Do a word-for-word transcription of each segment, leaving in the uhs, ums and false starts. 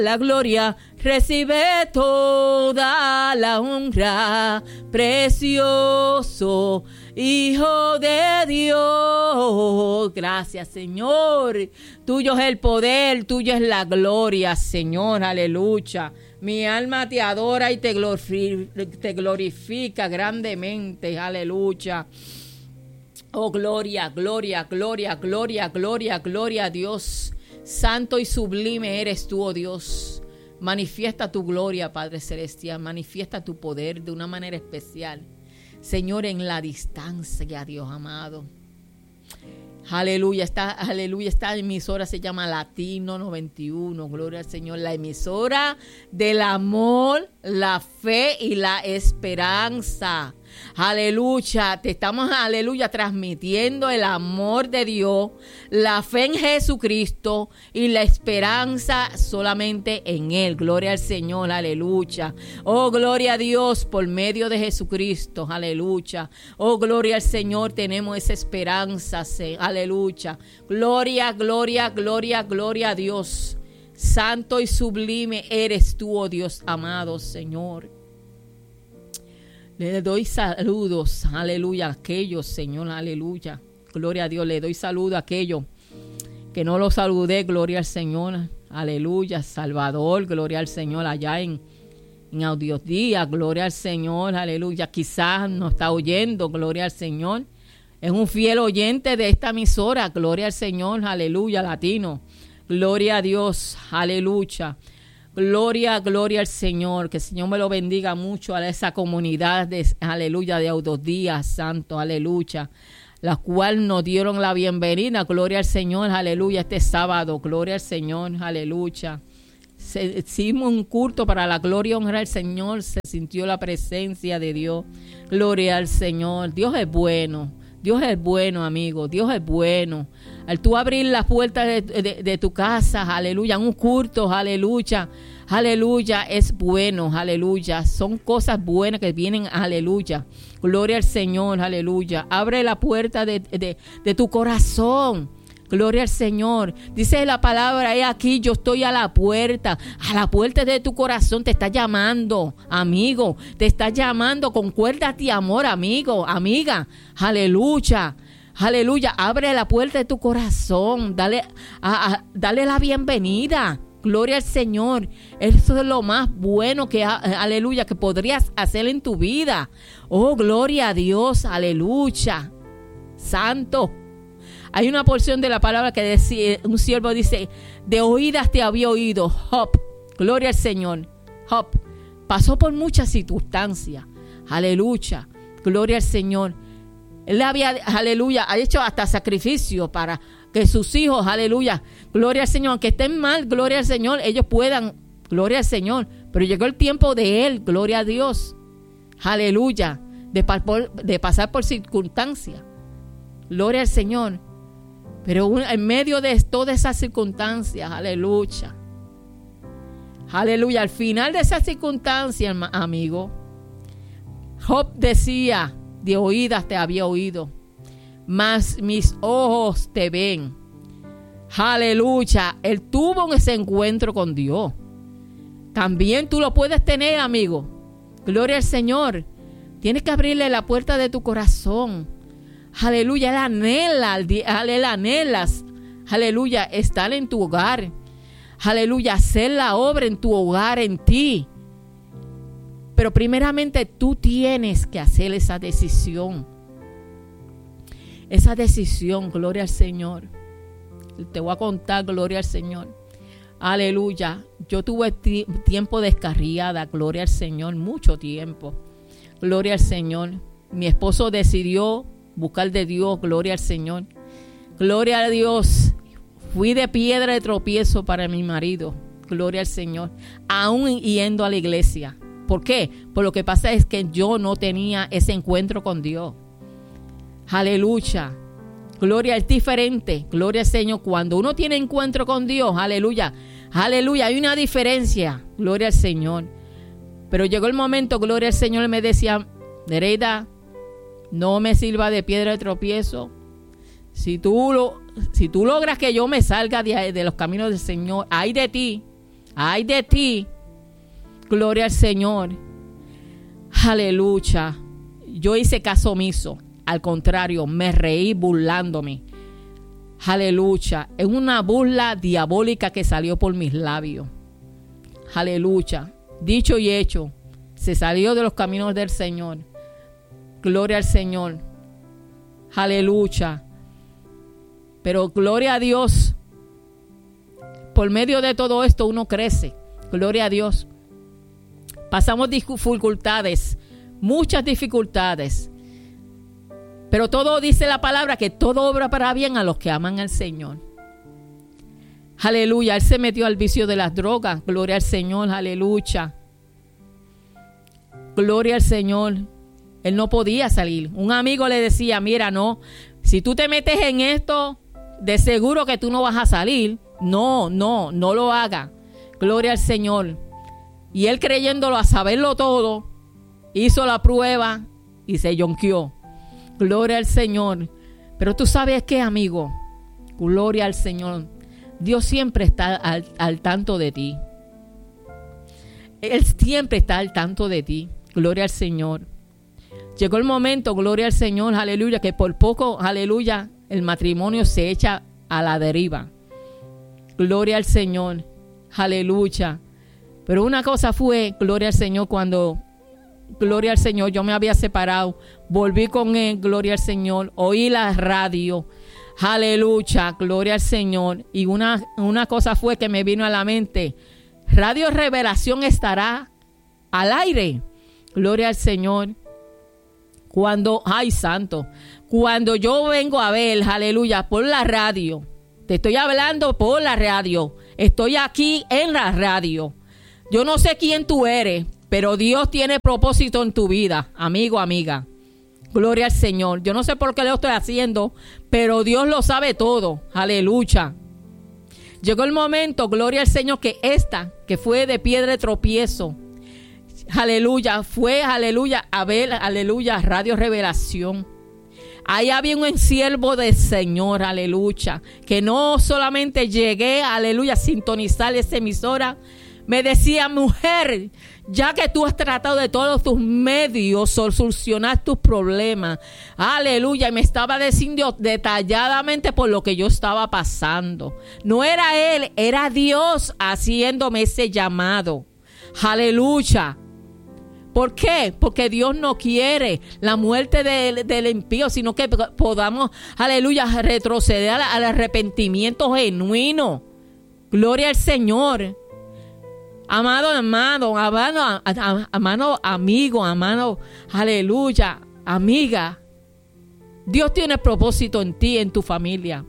la gloria, recibe toda la honra, precioso Hijo de Dios. Gracias, Señor. Tuyo es el poder, tuyo es la gloria, Señor. Aleluya. Mi alma te adora y te glorifica, te glorifica grandemente. Aleluya. Oh, gloria, gloria, gloria, gloria, gloria, gloria a Dios. Santo y sublime eres tú, oh Dios. Manifiesta tu gloria, Padre Celestial. Manifiesta tu poder de una manera especial, Señor, en la distancia, Dios amado. Aleluya, esta, aleluya, esta emisora se llama Latino noventa y uno, gloria al Señor, la emisora del amor, la fe y la esperanza. Aleluya, te estamos, aleluya, transmitiendo el amor de Dios, la fe en Jesucristo y la esperanza solamente en Él. Gloria al Señor, aleluya. Oh, gloria a Dios por medio de Jesucristo, aleluya. Oh, gloria al Señor, tenemos esa esperanza, aleluya. Gloria, gloria, gloria, gloria a Dios. Santo y sublime eres tú, oh Dios amado, Señor. Le doy saludos, aleluya, a aquellos, Señor, aleluya. Gloria a Dios, le doy saludo a aquellos que no los saludé, gloria al Señor, aleluya. Salvador, gloria al Señor, allá en, en Audiodía, gloria al Señor, aleluya. Quizás no está oyendo, gloria al Señor. Es un fiel oyente de esta emisora, gloria al Señor, aleluya, Latino. Gloria a Dios, aleluya. Gloria, gloria al Señor, que el Señor me lo bendiga mucho a esa comunidad de, aleluya, de Audiodía, santo, aleluya, la cual nos dieron la bienvenida, gloria al Señor, aleluya, este sábado, gloria al Señor, aleluya. Se, hicimos un culto para la gloria y honra al Señor, se sintió la presencia de Dios, gloria al Señor. Dios es bueno, Dios es bueno, amigo, Dios es bueno. Al tú abrir las puertas de, de, de tu casa, aleluya, un culto, aleluya, aleluya, es bueno, aleluya. Son cosas buenas que vienen, aleluya. Gloria al Señor, aleluya. Abre la puerta de, de, de tu corazón. Gloria al Señor. Dice la palabra, he aquí, yo estoy a la puerta. A la puerta de tu corazón te está llamando, amigo. Te está llamando con cuerdas de amor, amigo, amiga. Aleluya. Aleluya, abre la puerta de tu corazón, dale, a, a, dale la bienvenida, gloria al Señor. Eso es lo más bueno que, aleluya, que podrías hacer en tu vida. Oh, gloria a Dios, aleluya, santo. Hay una porción de la palabra que decía, un siervo dice, de oídas te había oído, Job, gloria al Señor. Job pasó por muchas circunstancias, aleluya, gloria al Señor. Él había, aleluya, ha hecho hasta sacrificio para que sus hijos, aleluya, gloria al Señor, aunque estén mal, gloria al Señor, ellos puedan, gloria al Señor. Pero llegó el tiempo de Él, gloria a Dios, aleluya, de, de pasar por circunstancias, gloria al Señor. Pero en medio de todas esas circunstancias, aleluya, aleluya, al final de esas circunstancias, amigo, Job decía, de oídas te había oído, mas mis ojos te ven. Aleluya. Él tuvo ese encuentro con Dios. También tú lo puedes tener, amigo. Gloria al Señor. Tienes que abrirle la puerta de tu corazón. Aleluya. Él anhela, él anhelas, aleluya, estar en tu hogar. Aleluya. Hacer la obra en tu hogar, en ti. Pero primeramente tú tienes que hacer esa decisión. Esa decisión, gloria al Señor. Te voy a contar, gloria al Señor. Aleluya. Yo tuve t- tiempo descarriada, gloria al Señor, mucho tiempo. Gloria al Señor. Mi esposo decidió buscar de Dios, gloria al Señor. Gloria a Dios. Fui de piedra de tropiezo para mi marido, gloria al Señor. Aún yendo a la iglesia. ¿Por qué? Por lo que pasa es que yo no tenía ese encuentro con Dios. Aleluya. Gloria, es diferente. Gloria al Señor. Cuando uno tiene encuentro con Dios, aleluya. Aleluya. Hay una diferencia. Gloria al Señor. Pero llegó el momento, gloria al Señor, me decía, Nereida, no me sirva de piedra de tropiezo. Si tú, lo, si tú logras que yo me salga de, de los caminos del Señor, ay de ti. Ay de ti. Gloria al Señor. Aleluya. Yo hice caso omiso. Al contrario, me reí burlándome. Aleluya. Es una burla diabólica que salió por mis labios. Aleluya. Dicho y hecho, se salió de los caminos del Señor. Gloria al Señor. Aleluya. Pero gloria a Dios. Por medio de todo esto uno crece. Gloria a Dios. Pasamos dificultades, muchas dificultades. Pero todo dice la palabra que todo obra para bien a los que aman al Señor. Aleluya. Él se metió al vicio de las drogas. Gloria al Señor. Aleluya. Gloria al Señor. Él no podía salir. Un amigo le decía, mira, no, si tú te metes en esto, de seguro que tú no vas a salir. No, no, no lo hagas. Gloria al Señor. Y él, creyéndolo a saberlo todo, hizo la prueba y se yonqueó. Gloria al Señor. Pero tú sabes qué, amigo. Gloria al Señor. Dios siempre está al, al tanto de ti. Él siempre está al tanto de ti. Gloria al Señor. Llegó el momento, gloria al Señor, aleluya, que por poco, aleluya, el matrimonio se echa a la deriva. Gloria al Señor, aleluya. Pero una cosa fue, gloria al Señor, cuando, gloria al Señor, yo me había separado, volví con él, gloria al Señor, oí la radio, aleluya, gloria al Señor. Y una, una cosa fue que me vino a la mente, Radio Revelación estará al aire, gloria al Señor. Cuando, ay santo, cuando yo vengo a ver, aleluya, por la radio, te estoy hablando por la radio, estoy aquí en la radio. Yo no sé quién tú eres, pero Dios tiene propósito en tu vida, amigo, amiga. Gloria al Señor. Yo no sé por qué lo estoy haciendo, pero Dios lo sabe todo, aleluya. Llegó el momento, gloria al Señor, que esta, que fue de piedra de tropiezo, aleluya, fue, aleluya, a ver, aleluya, Radio Revelación. Ahí había un siervo del Señor, aleluya, que no solamente llegué, aleluya, a sintonizar esa emisora, me decía, mujer, ya que tú has tratado de todos tus medios solucionar tus problemas, aleluya, y me estaba diciendo detalladamente por lo que yo estaba pasando. No era él, era Dios haciéndome ese llamado, aleluya. ¿Por qué? Porque Dios no quiere la muerte del, del impío, sino que podamos, aleluya, retroceder al, al arrepentimiento genuino. Gloria al Señor. Amado hermano, amado, amado amigo, amado, aleluya, amiga. Dios tiene propósito en ti, en tu familia.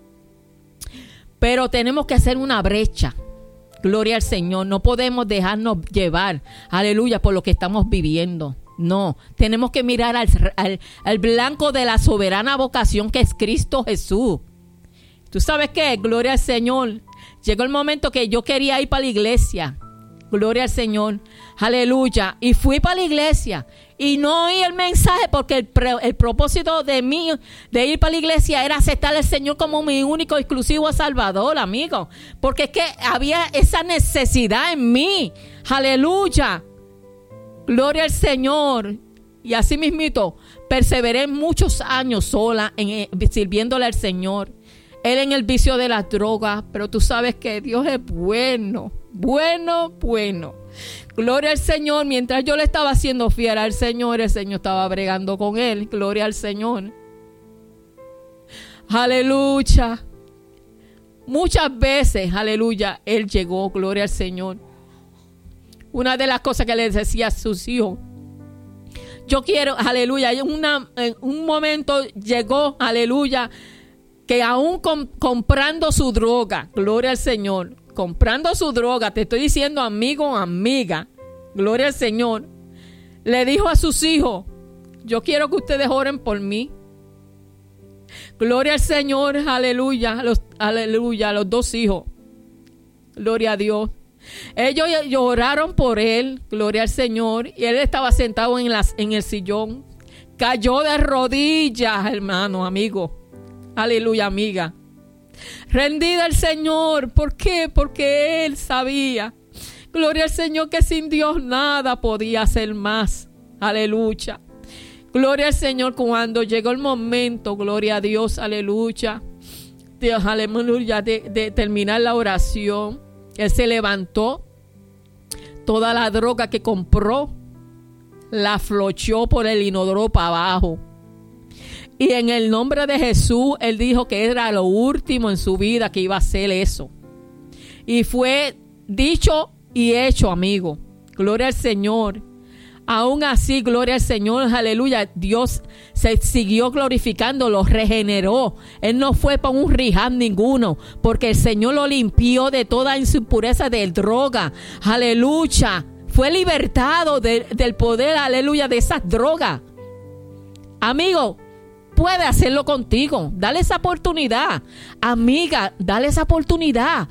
Pero tenemos que hacer una brecha. Gloria al Señor. No podemos dejarnos llevar, aleluya, por lo que estamos viviendo. No, tenemos que mirar al, al, al blanco de la soberana vocación que es Cristo Jesús. ¿Tú sabes qué? Gloria al Señor. Llegó el momento que yo quería ir para la iglesia. Gloria al Señor. Aleluya. Y fui para la iglesia. Y no oí el mensaje porque el, pre, el propósito de mí, de ir para la iglesia, era aceptar al Señor como mi único exclusivo Salvador, amigo. Porque es que había esa necesidad en mí. Aleluya. Gloria al Señor. Y así mismito, perseveré muchos años sola en, sirviéndole al Señor. Él en el vicio de las drogas, pero tú sabes que Dios es bueno, bueno, bueno. Gloria al Señor. Mientras yo le estaba haciendo fiel al Señor, el Señor estaba bregando con él. Gloria al Señor. Aleluya. Muchas veces, aleluya, él llegó, gloria al Señor. Una de las cosas que le decía a sus hijos, yo quiero, aleluya, en, una, en un momento llegó, aleluya, que aún com, comprando su droga, gloria al Señor, comprando su droga, te estoy diciendo amigo, amiga, gloria al Señor, le dijo a sus hijos, yo quiero que ustedes oren por mí. Gloria al Señor, aleluya, los, aleluya, los dos hijos, gloria a Dios. Ellos lloraron por él, gloria al Señor, y él estaba sentado en, las, en el sillón, cayó de rodillas, hermano, amigo. Aleluya, amiga. rendida al Señor. ¿Por qué? Porque Él sabía, gloria al Señor, que sin Dios nada podía hacer más. Aleluya. Gloria al Señor. Cuando llegó el momento, gloria a Dios, aleluya, Dios, aleluya, de, de terminar la oración, Él se levantó, toda la droga que compró la flochó por el inodoro para abajo. Y en el nombre de Jesús, Él dijo que era lo último en su vida que iba a hacer eso. Y fue dicho y hecho, amigo. Gloria al Señor. Aún así, gloria al Señor, aleluya, Dios se siguió glorificando, lo regeneró. Él no fue para un rehab ninguno, porque el Señor lo limpió de toda impureza de droga. Aleluya. Fue libertado de, del poder, aleluya, de esas drogas. Amigo, puede hacerlo contigo. Dale esa oportunidad. Amiga, dale esa oportunidad.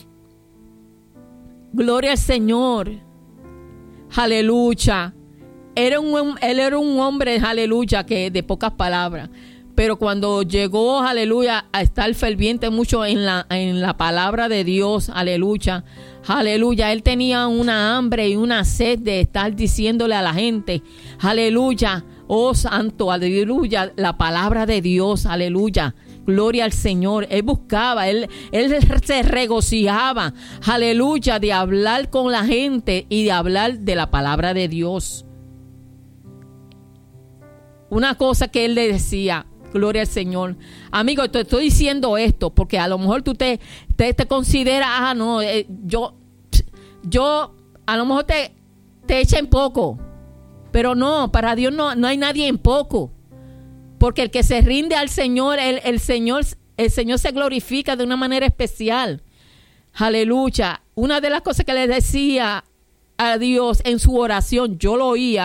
Gloria al Señor. Aleluya. Era un, él era un hombre, aleluya, que de pocas palabras. Pero cuando llegó, aleluya, a estar ferviente mucho en la, en la palabra de Dios, aleluya, aleluya, él tenía una hambre y una sed de estar diciéndole a la gente, aleluya, oh santo, aleluya, la palabra de Dios, aleluya, gloria al Señor. Él buscaba, él, él se regocijaba, aleluya, de hablar con la gente y de hablar de la palabra de Dios. Una cosa que él le decía, gloria al Señor. Amigo, te estoy diciendo esto porque a lo mejor tú te, te, te consideras, ah, no, eh, yo, yo, a lo mejor te, te echa en poco. Pero no, para Dios no, no hay nadie en poco. Porque el que se rinde al Señor, el, el Señor, el Señor se glorifica de una manera especial. Aleluya. Una de las cosas que le decía a Dios en su oración, yo lo oía,